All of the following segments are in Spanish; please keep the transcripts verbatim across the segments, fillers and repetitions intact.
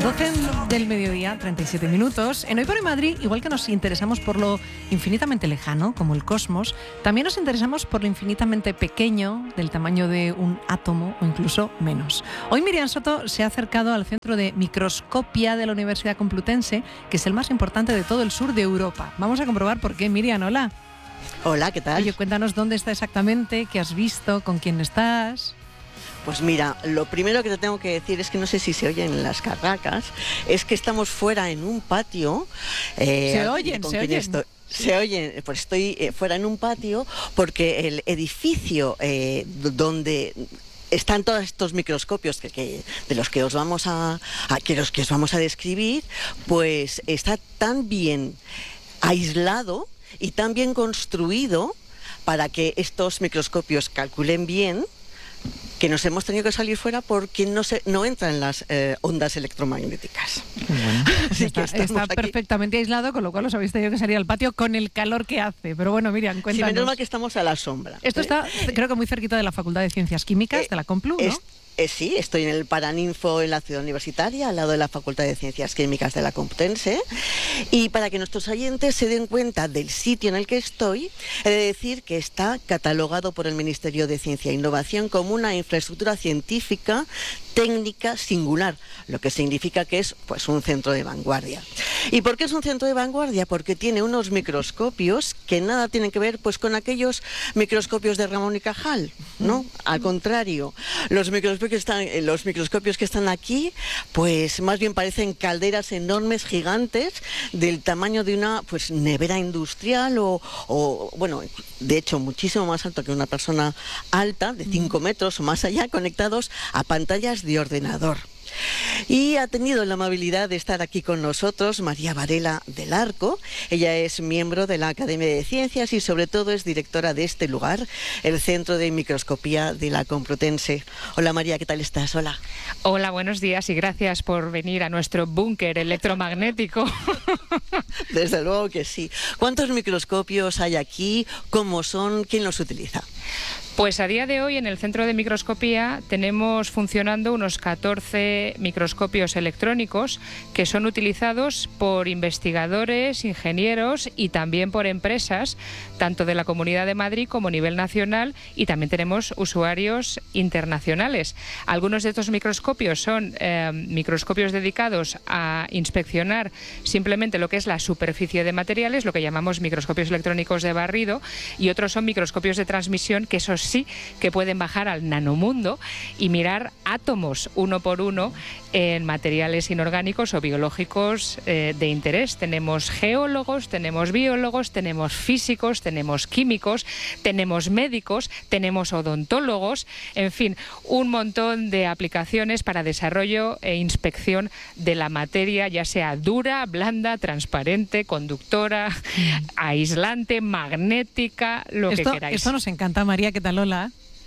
doce del mediodía, treinta y siete minutos. En Hoy por Hoy Madrid, igual que nos interesamos por lo infinitamente lejano, como el cosmos, también nos interesamos por lo infinitamente pequeño, del tamaño de un átomo o incluso menos. Hoy Miriam Soto se ha acercado al Centro de Microscopia de la Universidad Complutense, que es el más importante de todo el sur de Europa. Vamos a comprobar por qué. Miriam, hola. Hola, ¿qué tal? Oye, cuéntanos dónde está exactamente, qué has visto, con quién estás. Pues mira, lo primero que te tengo que decir es que no sé si se oyen las carracas, es que estamos fuera en un patio. Eh, se oyen, se oyen. Estoy, se oyen, pues estoy eh, fuera en un patio porque el edificio eh, donde están todos estos microscopios que, que, de los que os vamos a, a que los que os vamos a describir, pues está tan bien aislado y tan bien construido para que estos microscopios calculen bien, que nos hemos tenido que salir fuera porque no se, no entran las eh, ondas electromagnéticas. Bueno, Así está, que está perfectamente aislado, con lo cual os habéis tenido que salir al patio con el calor que hace. Pero bueno, Miriam, cuéntanos. Sí, menos mal que estamos a la sombra. Esto ¿eh? está, creo que muy cerquita de la Facultad de Ciencias Químicas, eh, de la Complu, ¿no? Es, Eh, sí, estoy en el Paraninfo en la Ciudad Universitaria, al lado de la Facultad de Ciencias Químicas de la Complutense. Y para que nuestros oyentes se den cuenta del sitio en el que estoy, he de decir que está catalogado por el Ministerio de Ciencia e Innovación como una infraestructura científica técnica singular, lo que significa que es pues un centro de vanguardia. ¿Y por qué es un centro de vanguardia? Porque tiene unos microscopios que nada tienen que ver pues con aquellos microscopios de Ramón y Cajal, ¿no? Al contrario, los microscopios que están, los microscopios que están aquí, pues más bien parecen calderas enormes, gigantes, del tamaño de una pues nevera industrial o, o bueno, de hecho muchísimo más alto que una persona alta, de cinco metros o más allá, conectados a pantallas de ordenador. Y ha tenido la amabilidad de estar aquí con nosotros María Varela del Arco. Ella es miembro de la Academia de Ciencias y sobre todo es directora de este lugar, el Centro de Microscopía de la Complutense. Hola María, ¿qué tal estás? Hola. Hola, buenos días y gracias por venir a nuestro búnker electromagnético. Desde luego que sí. ¿Cuántos microscopios hay aquí? ¿Cómo son? ¿Quién los utiliza? Pues a día de hoy en el Centro de Microscopía tenemos funcionando unos catorce microscopios electrónicos que son utilizados por investigadores, ingenieros y también por empresas, tanto de la Comunidad de Madrid como a nivel nacional, y también tenemos usuarios internacionales. Algunos de estos microscopios son eh, microscopios dedicados a inspeccionar simplemente lo que es la superficie de materiales, lo que llamamos microscopios electrónicos de barrido, y otros son microscopios de transmisión, que esos sí que pueden bajar al nanomundo y mirar átomos uno por uno en materiales inorgánicos o biológicos eh, de interés. Tenemos geólogos, tenemos biólogos, tenemos físicos, tenemos químicos, tenemos médicos, tenemos odontólogos, en fin, un montón de aplicaciones para desarrollo e inspección de la materia, ya sea dura, blanda, transparente, conductora, mm. aislante, magnética, lo esto, que queráis. Esto nos encanta, María, ¿qué tal? Hola.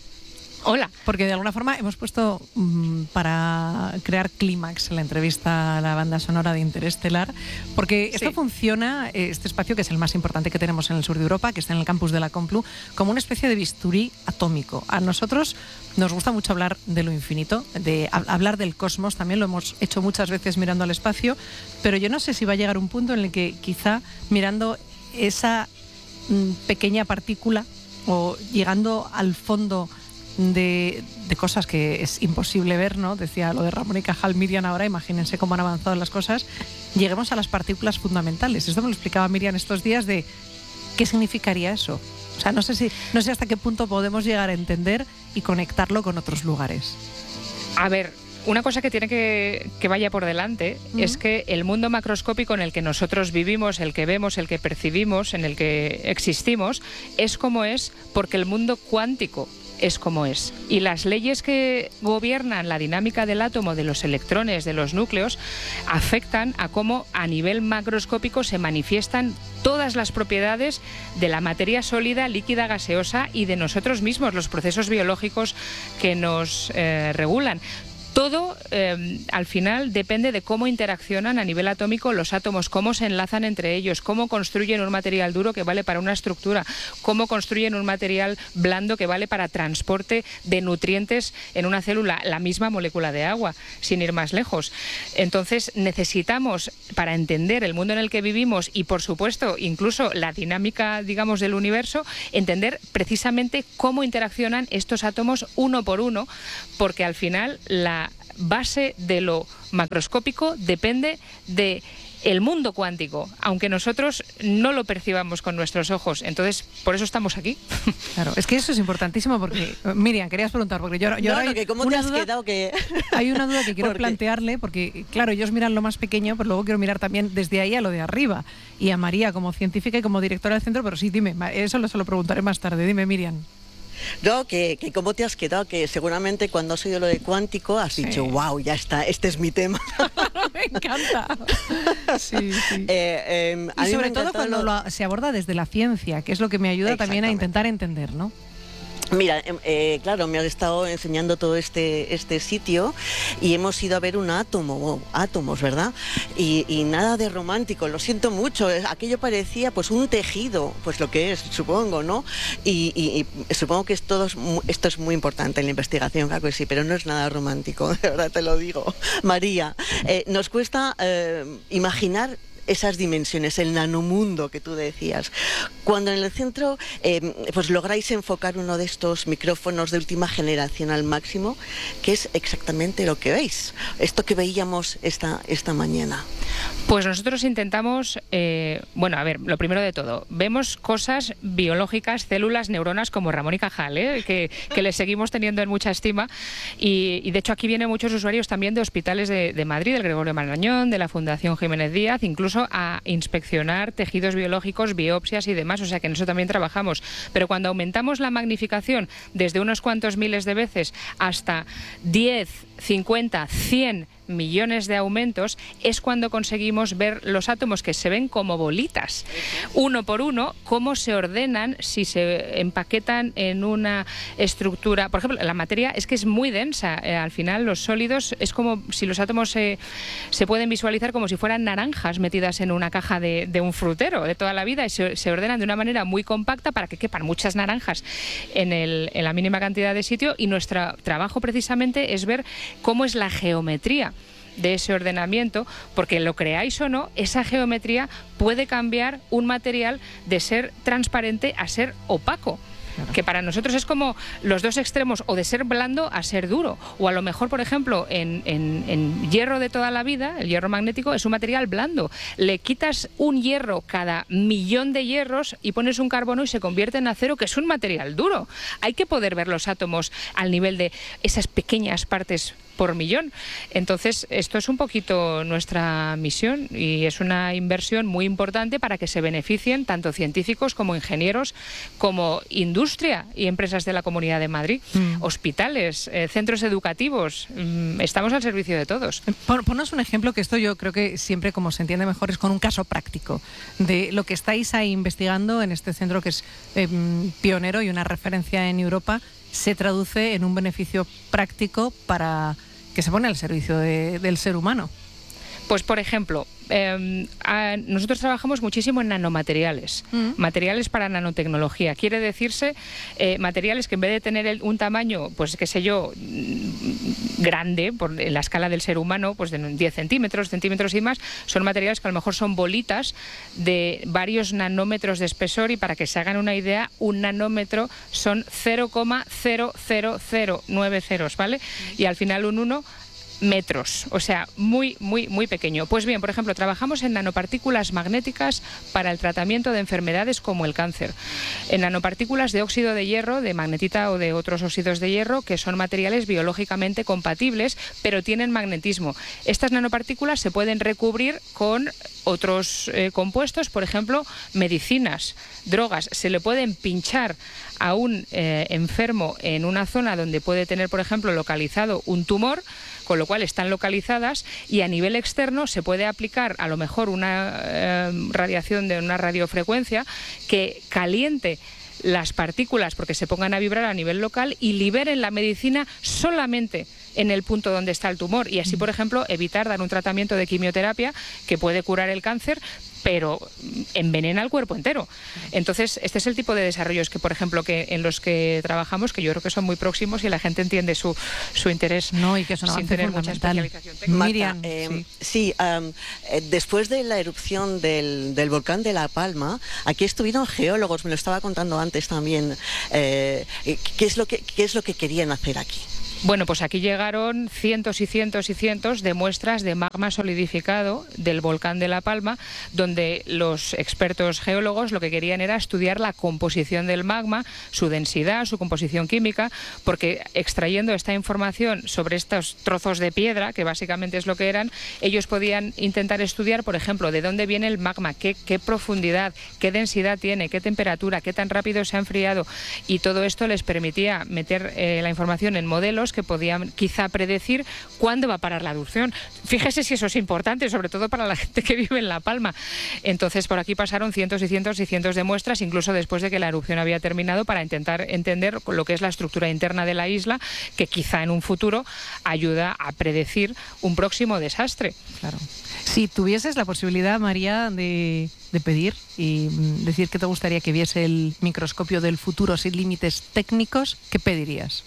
Hola. Porque de alguna forma hemos puesto mmm, para crear clímax en la entrevista a la banda sonora de Interestelar, porque esto sí. funciona, este espacio que es el más importante que tenemos en el sur de Europa, que está en el campus de la Complu, como una especie de bisturí atómico. A nosotros nos gusta mucho hablar de lo infinito, de a, hablar del cosmos, también lo hemos hecho muchas veces mirando al espacio, pero yo no sé si va a llegar un punto en el que quizá mirando esa mmm, pequeña partícula o llegando al fondo De, de cosas que es imposible ver, ¿no? Decía lo de Ramón y Cajal, Miriam ahora, imagínense cómo han avanzado las cosas, lleguemos a las partículas fundamentales. Esto me lo explicaba Miriam estos días de qué significaría eso. O sea, no sé si, no sé hasta qué punto podemos llegar a entender y conectarlo con otros lugares. A ver, una cosa que tiene que, que vaya por delante uh-huh. es que el mundo macroscópico en el que nosotros vivimos, el que vemos, el que percibimos, en el que existimos, es como es porque el mundo cuántico es como es. Y las leyes que gobiernan la dinámica del átomo, de los electrones, de los núcleos, afectan a cómo a nivel macroscópico se manifiestan todas las propiedades de la materia sólida, líquida, gaseosa y de nosotros mismos, los procesos biológicos que nos eh, regulan. Todo, eh, al final, depende de cómo interaccionan a nivel atómico los átomos, cómo se enlazan entre ellos, cómo construyen un material duro que vale para una estructura, cómo construyen un material blando que vale para transporte de nutrientes en una célula, la misma molécula de agua, sin ir más lejos. Entonces, necesitamos, para entender el mundo en el que vivimos y, por supuesto, incluso la dinámica, digamos, del universo, entender precisamente cómo interaccionan estos átomos uno por uno, porque al final la base de lo macroscópico depende de el mundo cuántico, aunque nosotros no lo percibamos con nuestros ojos. Entonces, por eso estamos aquí. Claro, es que eso es importantísimo porque, Miriam, querías preguntar, porque yo, yo no, ahora no, que ¿cómo te has duda, quedado que...? Hay una duda que quiero plantearle, porque, claro, ellos miran lo más pequeño, pero luego quiero mirar también desde ahí a lo de arriba. Y a María como científica y como directora del centro, pero sí, dime, eso se lo preguntaré más tarde. Dime, Miriam. No, que, que cómo te has quedado, que seguramente cuando has oído lo de cuántico has sí. dicho, wow, ya está, este es mi tema. Me encanta. Sí, sí. Eh, eh, y sobre todo cuando lo... Lo, se aborda desde la ciencia, que es lo que me ayuda también a intentar entender, ¿no? Mira, eh, claro, me has estado enseñando todo este, este sitio y hemos ido a ver un átomo, wow, átomos, ¿verdad? Y, y nada de romántico, lo siento mucho, aquello parecía pues un tejido, pues lo que es, supongo, ¿no? Y, y, y supongo que es todo, esto es muy importante en la investigación, claro que sí, pero no es nada romántico, de verdad te lo digo. María, eh, nos cuesta eh, imaginar esas dimensiones, el nanomundo que tú decías. Cuando en el centro eh, pues lográis enfocar uno de estos micrófonos de última generación al máximo, ¿qué es exactamente lo que veis? Esto que veíamos esta, esta mañana. Pues nosotros intentamos, eh, bueno, a ver, lo primero de todo, vemos cosas biológicas, células, neuronas como Ramón y Cajal, ¿eh? que, que les seguimos teniendo en mucha estima y, y de hecho aquí vienen muchos usuarios también de hospitales de, de Madrid, del Gregorio Marañón, de la Fundación Jiménez Díaz, incluso a inspeccionar tejidos biológicos, biopsias y demás, o sea que en eso también trabajamos. Pero cuando aumentamos la magnificación desde unos cuantos miles de veces hasta diez, cincuenta, cien millones de aumentos, es cuando conseguimos ver los átomos que se ven como bolitas, uno por uno, cómo se ordenan, si se empaquetan en una estructura. Por ejemplo, la materia es que es muy densa, eh, al final los sólidos es como si los átomos se, se pueden visualizar como si fueran naranjas metidas en una caja de, de un frutero de toda la vida y se, se ordenan de una manera muy compacta para que quepan muchas naranjas en, el, en la mínima cantidad de sitio, y nuestro trabajo precisamente es ver cómo es la geometría de ese ordenamiento, porque lo creáis o no, esa geometría puede cambiar un material de ser transparente a ser opaco. Claro. Que para nosotros es como los dos extremos, o de ser blando a ser duro, o a lo mejor, por ejemplo, en, en, en hierro de toda la vida, el hierro magnético es un material blando, le quitas un hierro cada millón de hierros y pones un carbono y se convierte en acero, que es un material duro. Hay que poder ver los átomos al nivel de esas pequeñas partes por millón. Entonces, esto es un poquito nuestra misión y es una inversión muy importante para que se beneficien tanto científicos como ingenieros, como industria y empresas de la Comunidad de Madrid, mm. hospitales, eh, centros educativos. Mm, estamos al servicio de todos. Pon, ponos un ejemplo, que esto yo creo que siempre, como se entiende mejor, es con un caso práctico de lo que estáis ahí investigando en este centro que es eh, pionero y una referencia en Europa. Se traduce en un beneficio práctico para que se pone al servicio de, del ser humano. Pues, por ejemplo, eh, a, nosotros trabajamos muchísimo en nanomateriales, mm. materiales para nanotecnología. Quiere decirse eh, materiales que en vez de tener el, un tamaño, pues qué sé yo, grande, por en la escala del ser humano, pues de diez centímetros, centímetros y más, son materiales que a lo mejor son bolitas de varios nanómetros de espesor, y para que se hagan una idea, un nanómetro son cero coma cero cero cero nueve ceros, ¿vale? Y al final un uno metros, o sea, muy, muy, muy pequeño. Pues bien, por ejemplo, trabajamos en nanopartículas magnéticas para el tratamiento de enfermedades como el cáncer, en nanopartículas de óxido de hierro, de magnetita o de otros óxidos de hierro, que son materiales biológicamente compatibles, pero tienen magnetismo. Estas nanopartículas se pueden recubrir con otros eh, compuestos, por ejemplo, medicinas, drogas. Se le pueden pinchar a un eh, enfermo en una zona donde puede tener, por ejemplo, localizado un tumor, con lo cual están localizadas, y a nivel externo se puede aplicar a lo mejor una eh, radiación de una radiofrecuencia que caliente las partículas porque se pongan a vibrar a nivel local y liberen la medicina solamente en el punto donde está el tumor y así, por ejemplo, evitar dar un tratamiento de quimioterapia que puede curar el cáncer, pero envenena el cuerpo entero. Entonces, este es el tipo de desarrollos que, por ejemplo, que en los que trabajamos, que yo creo que son muy próximos y la gente entiende su, su interés. No, y que es un avance fundamental. Miriam, eh, sí, sí um, eh, después de la erupción del, del volcán de La Palma, aquí estuvieron geólogos, me lo estaba contando antes también, eh, ¿qué es lo que, qué es lo que querían hacer aquí? Bueno, pues aquí llegaron cientos y cientos y cientos de muestras de magma solidificado del volcán de La Palma, donde los expertos geólogos lo que querían era estudiar la composición del magma, su densidad, su composición química, porque extrayendo esta información sobre estos trozos de piedra, que básicamente es lo que eran, ellos podían intentar estudiar, por ejemplo, de dónde viene el magma, qué, qué profundidad, qué densidad tiene, qué temperatura, qué tan rápido se ha enfriado, y todo esto les permitía meter eh, la información en modelos que podían quizá predecir cuándo va a parar la erupción. Fíjese si eso es importante, sobre todo para la gente que vive en La Palma. Entonces, por aquí pasaron cientos y cientos y cientos de muestras, incluso después de que la erupción había terminado, para intentar entender lo que es la estructura interna de la isla, que quizá en un futuro ayuda a predecir un próximo desastre. Claro. Si tuvieses la posibilidad, María, de, de pedir y decir que te gustaría que viese el microscopio del futuro sin límites técnicos, ¿qué pedirías?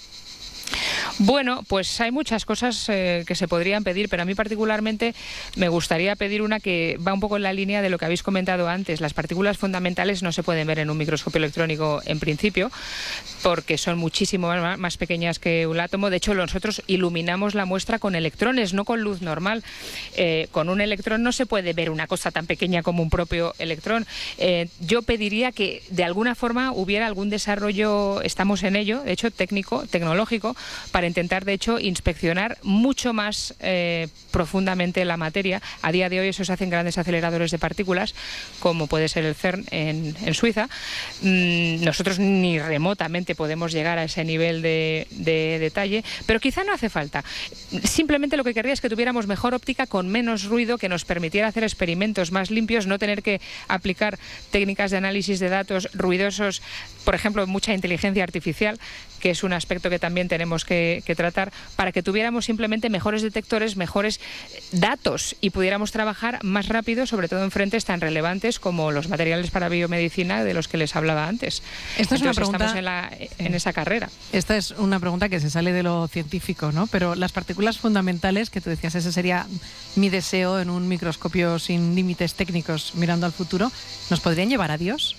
Bueno, pues hay muchas cosas eh, que se podrían pedir, pero a mí particularmente me gustaría pedir una que va un poco en la línea de lo que habéis comentado antes. Las partículas fundamentales no se pueden ver en un microscopio electrónico en principio, porque son muchísimo más, más pequeñas que un átomo. De hecho, nosotros iluminamos la muestra con electrones, no con luz normal. Eh, con un electrón no se puede ver una cosa tan pequeña como un propio electrón. Eh, yo pediría que de alguna forma hubiera algún desarrollo, estamos en ello, de hecho técnico, tecnológico, para intentar, de hecho, inspeccionar mucho más eh, profundamente la materia. A día de hoy eso se hace en grandes aceleradores de partículas, como puede ser el CERN en, en Suiza. Mm, nosotros ni remotamente podemos llegar a ese nivel de, de detalle, pero quizá no hace falta. Simplemente lo que querría es que tuviéramos mejor óptica con menos ruido, que nos permitiera hacer experimentos más limpios, no tener que aplicar técnicas de análisis de datos ruidosos, por ejemplo, mucha inteligencia artificial, que es un aspecto que también tenemos que, que tratar, para que tuviéramos simplemente mejores detectores, mejores datos y pudiéramos trabajar más rápido, sobre todo en frentes tan relevantes como los materiales para biomedicina de los que les hablaba antes. Esta es Entonces, una pregunta, estamos en, la, en esa carrera. Esta es una pregunta que se sale de lo científico, ¿no? Pero las partículas fundamentales, que tú decías, ese sería mi deseo en un microscopio sin límites técnicos mirando al futuro, ¿nos podrían llevar a Dios?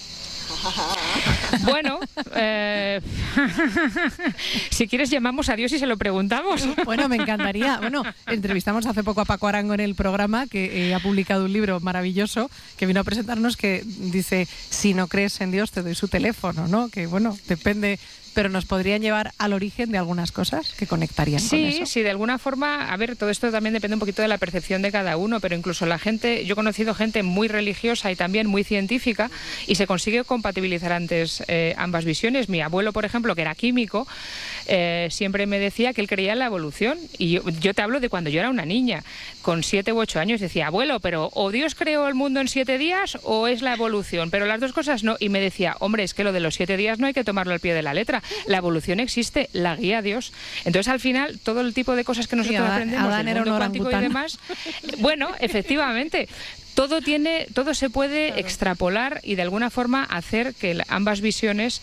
Bueno, eh, si quieres llamamos a Dios y se lo preguntamos. Bueno, me encantaría. Bueno, entrevistamos hace poco a Paco Arango en el programa, que eh, ha publicado un libro maravilloso que vino a presentarnos, que dice: si no crees en Dios te doy su teléfono, ¿no? Que bueno, depende, pero nos podrían llevar al origen de algunas cosas que conectarían sí, con eso. Sí, sí, de alguna forma, a ver, todo esto también depende un poquito de la percepción de cada uno, pero incluso la gente, yo he conocido gente muy religiosa y también muy científica, y se consigue compatibilizar antes eh, ambas visiones. Mi abuelo, por ejemplo, que era químico, eh, siempre me decía que él creía en la evolución, y yo, yo te hablo de cuando yo era una niña, con siete u ocho años, decía: abuelo, pero o Dios creó el mundo en siete días o es la evolución, pero las dos cosas no. Y me decía: hombre, es que lo de los siete días no hay que tomarlo al pie de la letra, la evolución existe, la guía Dios. Entonces, al final, todo el tipo de cosas que nosotros sí, aprendemos Adán del mundo cuántico y demás, bueno, efectivamente, todo tiene, todo se puede claro. extrapolar y de alguna forma hacer que ambas visiones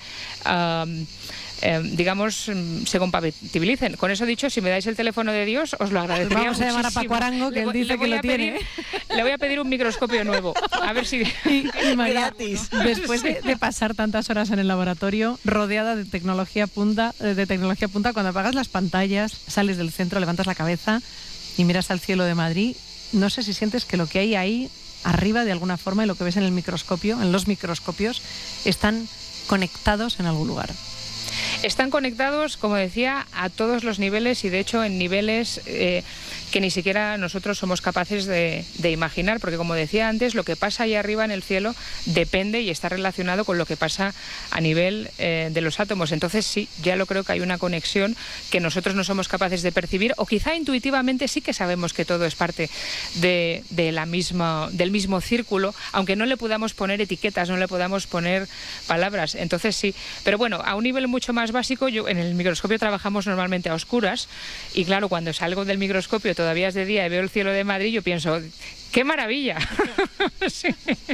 um, Eh, digamos, se compatibilicen. Con eso dicho, si me dais el teléfono de Dios, os lo agradecería. Vamos a llamar muchísimo. a Paco Arango, que él dice que lo pedir, tiene. Le voy a pedir un microscopio nuevo. A ver si... Y, y María, gratis. Después de, de pasar tantas horas en el laboratorio, rodeada de tecnología punta, de tecnología punta, cuando apagas las pantallas, sales del centro, levantas la cabeza y miras al cielo de Madrid, no sé si sientes que lo que hay ahí arriba, de alguna forma, y lo que ves en el microscopio, en los microscopios, están conectados en algún lugar. Están conectados, como decía, a todos los niveles, y de hecho en niveles eh, que ni siquiera nosotros somos capaces de, de imaginar, porque como decía antes, lo que pasa ahí arriba en el cielo depende y está relacionado con lo que pasa a nivel eh, de los átomos. Entonces sí, ya lo creo que hay una conexión que nosotros no somos capaces de percibir, o quizá intuitivamente sí que sabemos que todo es parte de, de la misma, del mismo círculo, aunque no le podamos poner etiquetas, no le podamos poner palabras. Entonces sí, pero bueno, a un nivel mucho más básico, yo en el microscopio trabajamos normalmente a oscuras y claro, cuando salgo del microscopio todavía es de día y veo el cielo de Madrid, yo pienso, ¡qué maravilla! Sí.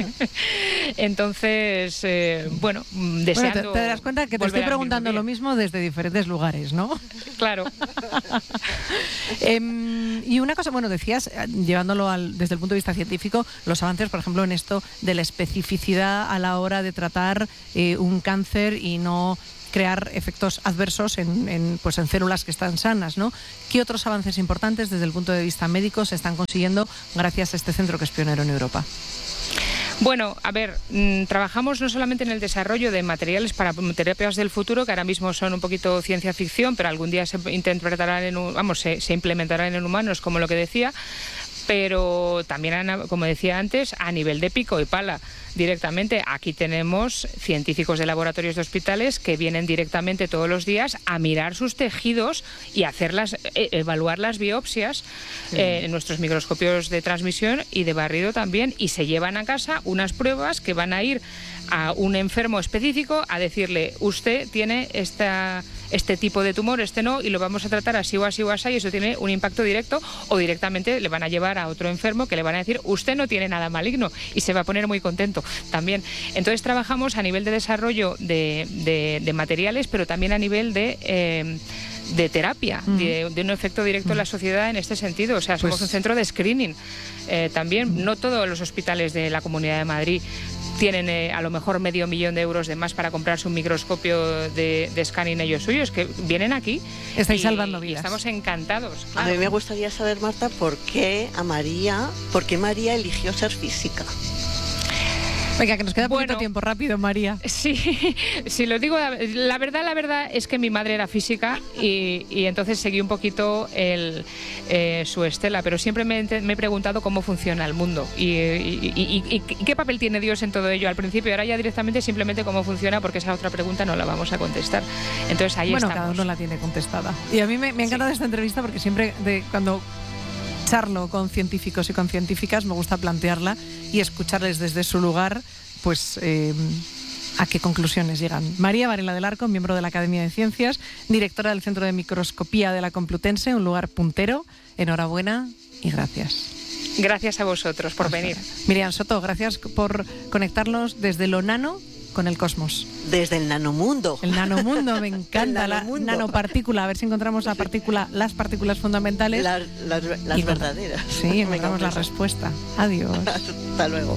Entonces, eh, bueno, deseando... Bueno, te, te das cuenta que te estoy preguntando lo mismo desde diferentes lugares, ¿no? Claro. eh, y una cosa, bueno, decías, llevándolo al, desde el punto de vista científico, los avances, por ejemplo, en esto de la especificidad a la hora de tratar eh, un cáncer y no crear efectos adversos en, en, pues en células que están sanas, ¿no? ¿Qué otros avances importantes desde el punto de vista médico se están consiguiendo gracias a este centro que es pionero en Europa? Bueno, a ver, mmm, trabajamos no solamente en el desarrollo de materiales para terapias del futuro, que ahora mismo son un poquito ciencia ficción, pero algún día se interpretarán en, vamos, se, se implementarán en humanos, como lo que decía, pero también, como decía antes, a nivel de pico y pala. Directamente, aquí tenemos científicos de laboratorios de hospitales que vienen directamente todos los días a mirar sus tejidos y hacerlas, evaluar las biopsias sí. eh, en nuestros microscopios de transmisión y de barrido también, y se llevan a casa unas pruebas que van a ir a un enfermo específico a decirle, usted tiene esta... este tipo de tumor, este no, y lo vamos a tratar así o así o así, y eso tiene un impacto directo, o directamente le van a llevar a otro enfermo que le van a decir, usted no tiene nada maligno, y se va a poner muy contento también. Entonces trabajamos a nivel de desarrollo de, de, de materiales, pero también a nivel de... Eh, de terapia, mm. de, de un efecto directo mm. en la sociedad en este sentido. O sea, somos pues... un centro de screening. Eh, también, mm. no todos los hospitales de la Comunidad de Madrid tienen eh, a lo mejor medio millón de euros de más para comprarse un microscopio de, de scanning ellos suyos, que vienen aquí. Estáis y, salvando vidas. Y estamos encantados. Claro. A mí me gustaría saber, Marta, por qué a María, por qué María eligió ser física. Venga, que nos queda bueno, poquito tiempo, rápido, María. Sí, sí, lo digo, la verdad, la verdad es que mi madre era física y, y entonces seguí un poquito el, eh, su estela, pero siempre me, me he preguntado cómo funciona el mundo y, y, y, y, y qué papel tiene Dios en todo ello al principio. Ahora ya directamente simplemente cómo funciona, porque esa otra pregunta no la vamos a contestar. Entonces ahí bueno, estamos. Cada uno la tiene contestada. Y a mí me, me ha encantado sí. esta entrevista porque siempre de, cuando... charlo con científicos y con científicas, me gusta plantearla y escucharles desde su lugar, pues eh, a qué conclusiones llegan. María Varela del Arco, miembro de la Academia de Ciencias, directora del Centro de Microscopía de la Complutense, un lugar puntero. Enhorabuena y gracias. Gracias a vosotros por Hasta venir. Miriam Soto, gracias por conectarnos desde lo nano con el cosmos. Desde el nanomundo. El nanomundo, me encanta la nanopartícula. A ver si encontramos la partícula, las partículas fundamentales. La, las las y, verdaderas. Sí, encontramos la respuesta. Adiós. Hasta luego.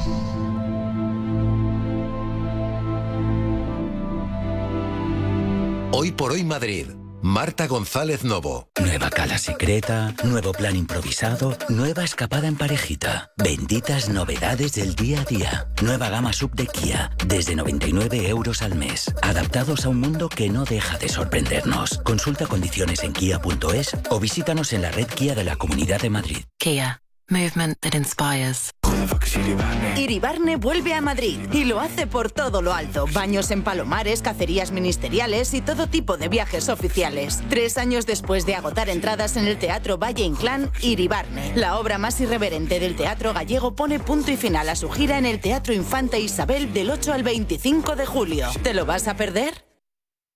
Hoy por hoy Madrid. Marta González Novo. Nueva cala secreta, nuevo plan improvisado, nueva escapada en parejita. Benditas novedades del día a día. Nueva gama sub de Kia, desde noventa y nueve euros al mes. Adaptados a un mundo que no deja de sorprendernos. Consulta condiciones en kia punto es o visítanos en la red Kia de la Comunidad de Madrid. Kia. Movement that inspires. Iribarne vuelve a Madrid y lo hace por todo lo alto. Baños en Palomares, cacerías ministeriales y todo tipo de viajes oficiales. Tres años después de agotar entradas en el Teatro Valle Inclán, Iribarne, la obra más irreverente del teatro gallego, pone punto y final a su gira en el Teatro Infanta Isabel del ocho al veinticinco de julio. ¿Te lo vas a perder?